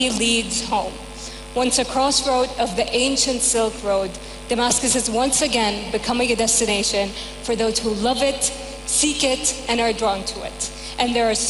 leads home. Once a crossroad of the ancient Silk Road, Damascus is once again becoming a destination for those who love it, seek it, and are drawn to it. And there are